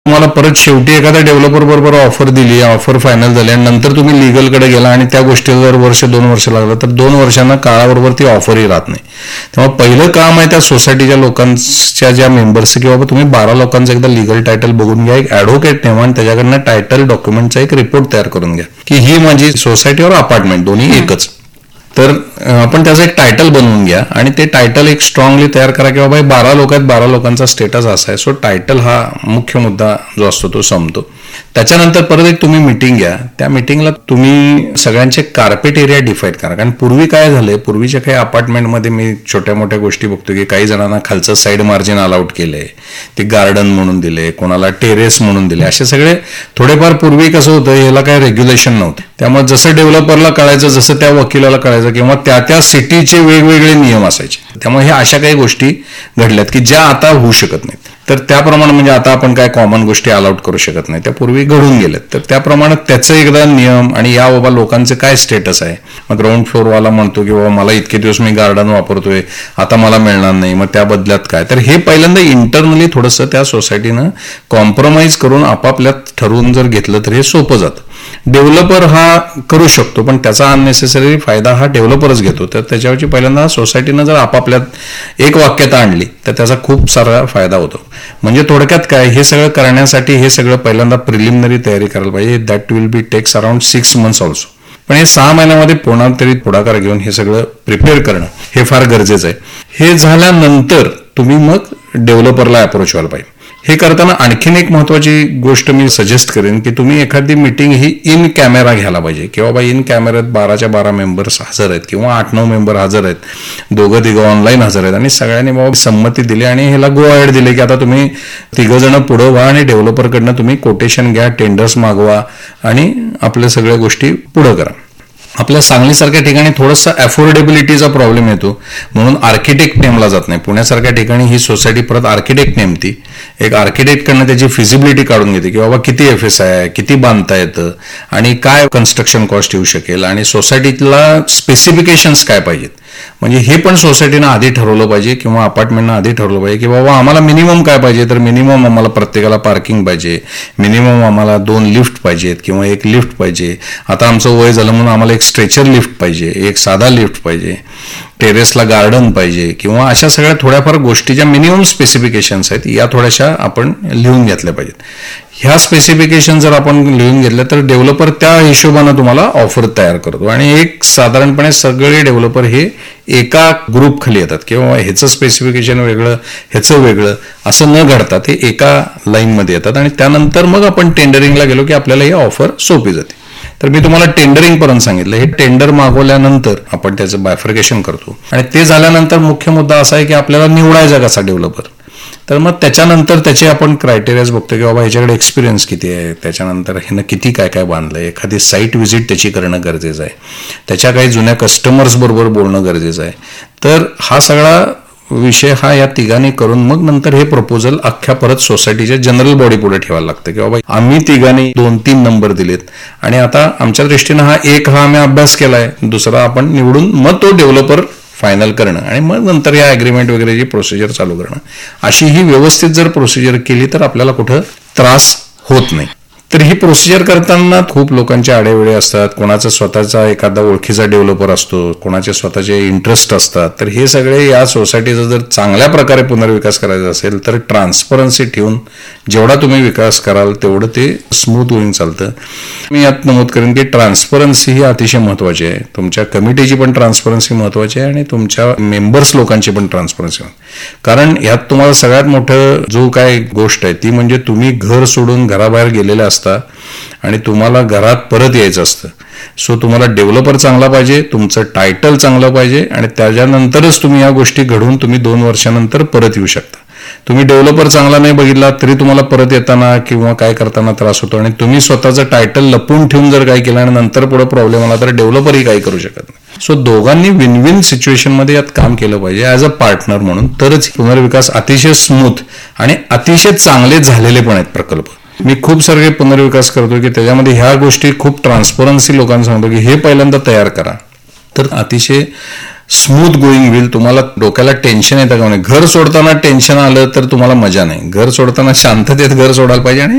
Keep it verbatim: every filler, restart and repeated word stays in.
तुम्हाला परत शेवटी एखाद्या डेव्हलपर बरोबर ऑफर दिली, ऑफर फायनल झाली आणि नंतर तुम्ही लिगलकडे गेला आणि त्या गोष्टीला जर वर्ष दोन वर्ष लागलं तर दोन वर्षांना काळाबरोबर ती ऑफरही राहत नाही. तेव्हा पहिलं काम आहे त्या सोसायटीच्या लोकांच्या ज्या मेंबर्स की बाबा तुम्ही बारा लोकांचं एकदा लिगल टायटल बघून घ्या, एक ॲडव्होकेट नेमा आणि त्याच्याकडनं टायटल डॉक्युमेंटचा एक रिपोर्ट तयार करून घ्या की ही माझी सोसायटी और अपार्टमेंट दोन्ही एकच. तर आपण त्याचं एक टायटल बनवून घ्या आणि ते टायटल एक स्ट्रॉंगली तयार करा की बाबा बारा लोक आहेत, बारा लोकांचा स्टेटस असा आहे. सो टायटल हा मुख्य मुद्दा जो असतो तो संपतो. त्याच्यानंतर परत एक तुम्ही मिटिंग घ्या. त्या मिटिंगला तुम्ही सगळ्यांचे कार्पेट एरिया डिफाईन करा. कारण पूर्वी काय झालंय, पूर्वीच्या काही अपार्टमेंटमध्ये मी छोट्या मोठ्या गोष्टी बघतो की काही जणांना खालचं साईड मार्जिन अलाउड केलंय, ते गार्डन म्हणून दिले, कोणाला टेरेस म्हणून दिले. असे सगळे थोडेफार पूर्वी कसं होतं, याला काय रेग्युलेशन नव्हतं. त्यामुळे जसं डेव्हलपरला कळायचं, जसं त्या वकिलाला कळायचं किंवा त्या त्या सिटीचे वेगवेगळे नियम असायचे. त्यामुळे ह्या अशा काही गोष्टी घडल्यात की ज्या आता होऊ शकत नाहीत. तर त्याप्रमाणे म्हणजे आता आपण काय कॉमन गोष्टी अलाउड करू शकत नाही, त्या पूर्वी घडून गेल्यात. तर त्याप्रमाणे त्याचं एकदा नियम आणि या बाबा लोकांचं काय स्टेटस आहे. मग ग्राउंड फ्लोअरवाला म्हणतो की बाबा मला इतके दिवस मी गार्डन वापरतोय, आता मला मिळणार नाही, मग त्या बदल्यात काय. तर हे पहिल्यांदा इंटरनली थोडंसं त्या सोसायटीनं कॉम्प्रोमाइज करून आपापल्यात ठरवून जर घेतलं तर हे सोपं जातं. डेव्हलपर हा करू शकतो पण त्याचा अननेसेसरी फायदा हा डेव्हलपरच घेतो. तर त्याच्यावरची पहिल्यांदा सोसायटीनं जर आपापल्यात एक वाक्यता आणली तर त्याचा खूप सारा फायदा होतो. म्हणजे थोडक्यात काय, हे सगळं करण्यासाठी हे सगळं पहिल्यांदा प्रिलिमिनरी तयारी करायला पाहिजे. That will be text around six months also. पण हे सहा महिन्यामध्ये पुन्हा तरी पुढाकार घेऊन हे सगळं प्रिपेअर करणं हे फार गरजेचं आहे. हे झाल्यानंतर तुम्ही मग डेव्हलपरला अप्रोच व्हायला पाहिजे. हे करताना आणखीन एक महत्वाची गोष्ट मी सजेस्ट करेन की तुम्ही एखादी मीटिंग ही इन कॅमेरा घ्यायला पाहिजे की बाबा इन कॅमेऱ्यात बाराच्या बारा मेंबर्स हजर आहेत किंवा आठ नऊ मेंबर हजर आहेत, दोघं तिघं ऑनलाईन हजर आहेत आणि सगळ्यांनी बाबा संमती दिली आणि ह्याला गो अहेड दिले की आता तुम्ही तिघं जण पुढं व्हा आणि डेव्हलपरकडनं तुम्ही कोटेशन घ्या, टेंडर्स मागवा आणि आपल्या सगळ्या गोष्टी पुढं करा. आपल्या सांगलीसारख्या ठिकाणी थोडंसं अफोर्डेबिलिटीचा प्रॉब्लेम येतो म्हणून आर्किटेक्ट नेमला जात नाही. पुण्यासारख्या ठिकाणी ही सोसायटी परत आर्किटेक्ट नेमती, एक आर्किटेक्टकडनं त्याची फिजिबिलिटी काढून घेते की बाबा किती एफ एस आहे, किती बांधता येतं आणि काय कन्स्ट्रक्शन कॉस्ट येऊ शकेल आणि सोसायटीला स्पेसिफिकेशन्स काय पाहिजेत. म्हणजे हे पण सोसायटीनं आधी ठरवलं पाहिजे किंवा अपार्टमेंटनं आधी ठरवलं पाहिजे की बाबा आम्हाला मिनिमम काय पाहिजे. तर मिनिमम आम्हाला प्रत्येकाला पार्किंग पाहिजे, मिनिमम आम्हाला दोन लिफ्ट पाहिजेत किंवा एक लिफ्ट पाहिजे. आता आमचं वय झालं म्हणून आम्हाला एक स्ट्रेचर लिफ्ट पाहिजे, एक साधा लिफ्ट पाहिजे, टेरेसला गार्डन पाहिजे किंवा अशा सगळ्या थोड्याफार गोष्टी ज्या मिनिमम स्पेसिफिकेशन्स आहेत या थोड्याशा आपण लिहून घेतल्या पाहिजेत. ह्या स्पेसिफिकेशन जर आपण लिहून घेतल्या तर डेव्हलपर त्या हिशोबानं तुम्हाला ऑफर तयार करतो आणि एक साधारणपणे सगळे डेव्हलपर हे एका ग्रुप खाली येतात किंवा ह्याचं स्पेसिफिकेशन वेगळं ह्याचं वेगळं असं न घडता ते एका लाईनमध्ये येतात आणि त्यानंतर मग आपण टेंडरिंगला गेलो की आपल्याला ही ऑफर सोपी जाते. तर मी तुम्हाला टेंडरिंग पर्यंत सांगितलं. हे टेंडर मागवल्यानंतर आपण त्याचं बायफर्केशन करतो आणि ते झाल्यानंतर मुख्य मुद्दा असा आहे की आपल्याला निवडायचा कसा डेव्हलपर. तर मग त्याच्यानंतर त्याचे आपण क्रायटेरियाज बघतो की बाबा ह्याच्याकडे एक्सपिरियन्स किती आहे, त्याच्यानंतर ह्यानं किती काय काय बांधलंय, एखादी साईट व्हिजिट त्याची करणं गरजेचं आहे, त्याच्या काही जुन्या कस्टमर्स बरोबर बोलणं गरजेचं आहे. तर हा सगळा विषय हा या तिघांनी करून मग नंतर हे प्रपोजल अख्ख्या परत सोसायटीच्या जनरल बॉडी पुढे ठेवायला लागतं की बाबा आम्ही तिघांनी दोन तीन नंबर दिलेत आणि आता आमच्या दृष्टीनं हा एक हा आम्ही अभ्यास केलाय, दुसरा आपण निवडून मग तो डेव्हलपर फायनल करणं आणि मग नंतर या ॲग्रीमेंट वगैरेची प्रोसिजर चालू करणं. अशी ही व्यवस्थित जर प्रोसिजर केली तर आपल्याला कुठं त्रास होत नाही. तर ही प्रोसिजर करताना खूप लोकांचे आडेवेळे असतात, कोणाचा स्वतःचा एखादा ओळखीचा डेव्हलपर असतो, कोणाचे स्वतःचे इंटरेस्ट असतात. तर हे सगळे या सोसायटीचा जर चांगल्या प्रकारे पुनर्विकास करायचा असेल तर ट्रान्सपरन्सी ठेवून जेवढा तुम्ही विकास कराल तेवढं ते स्मूथ होऊन चालतं. मी यात नमूद करेन की ट्रान्सपरन्सी ही अतिशय महत्त्वाची आहे. तुमच्या कमिटीची पण ट्रान्सपरन्सी महत्त्वाची आहे आणि तुमच्या मेंबर्स लोकांची पण ट्रान्सपरन्सी. कारण यात तुम्हाला सगळ्यात मोठं जो काय गोष्ट आहे ती म्हणजे तुम्ही घर सोडून घराबाहेर गेलेले असता आणि तुम्हाला घरात परत यायचं असतं. सो तुम्हाला डेव्हलपर चांगला पाहिजे, तुमचं टायटल चांगलं पाहिजे आणि त्याच्यानंतरच तुम्ही या गोष्टी घडवून तुम्ही दोन वर्षानंतर परत येऊ शकता. तुम्ही डेव्हलपर चांगला नाही बघितला तरी तुम्हाला परत येताना किंवा काय करताना त्रास होतो आणि तुम्ही स्वतःचं टायटल लपून ठेवून जर काय केलं आणि नंतर पुढे प्रॉब्लेम आला तर डेव्हलपरही काही करू शकत नाही. सो दोघांनी विन विन सिच्युएशनमध्ये यात काम केलं पाहिजे ॲज अ पार्टनर म्हणून, तरच पुनर्विकास अतिशय स्मूथ आणि अतिशय चांगले झालेले पण आहेत प्रकल्प. मी खूप सारे पुनर्विकास करतो की त्याच्यामध्ये ह्या गोष्टी खूप ट्रान्सपरन्सी लोकांना सांगतो की हे पहिल्यांदा तयार करा तर अतिशय स्मूथ गोईंग होईल. तुम्हाला डोक्याला टेन्शन येतं का नाही. घर सोडताना टेन्शन आलं तर तुम्हाला मजा नाही. घर सोडताना शांततेत घर सोडायला पाहिजे आणि